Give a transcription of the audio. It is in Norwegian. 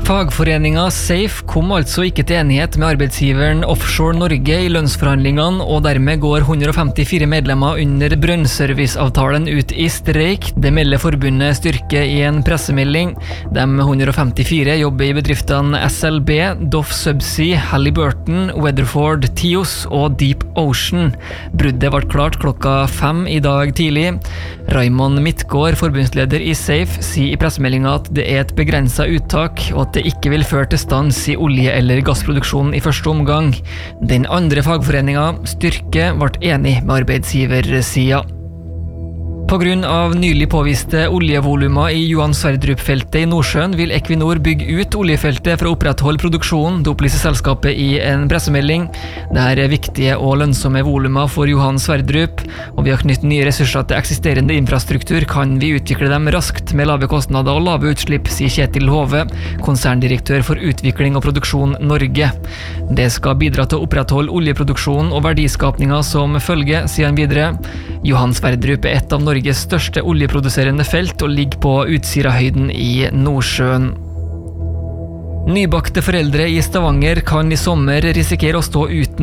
Fagforeningen SAFE kom altså ikke til enighet med arbeidsgiveren Offshore Norge i lønnsforhandlingene, og dermed går 154 medlemmer under brønnserviceavtalen ut i streik. Det melder forbundet Styrke i en pressemelding. De 154 jobber i bedriftene SLB, Doff Subsea, Halliburton, Weatherford, Tios og Deep Ocean. Bruddet ble klart klokka 5 i dag tidlig. Raymond Midtgaard, forbundsleder i SAFE, sier i pressemeldingen at det er et begrenset uttak, og at det ikke vil føre til stans i olje- eller gassproduksjonen i første omgang. Den andre fagforeningen, Styrke, ble enig med arbeidsgiversida. På grunn av nylig påviste oljevolumer i Johan Sverdrup-feltet i Nordsjøen vil Equinor bygge ut oljefeltet for å opprettholde produksjonen, det opplyser selskapet i en pressemelding. Dette er viktige og lønnsomme volumer for Johan Sverdrup, og ved å knytte nye ressurser til eksisterende infrastruktur kan vi utvikle dem raskt med lave kostnader og lave utslipp, sier Kjetil Hove, konserndirektør for utvikling og produksjon Norge. Det skal bidra til å opprettholde oljeproduksjonen og verdiskapningen som følge, sier han videre. Johan Sverdrup er et av Norges største oljeproduserende felt og ligger på Utsirahøyden i Nordsjøen. Nybakte foreldre i Stavanger kan i sommer risikere å stå uten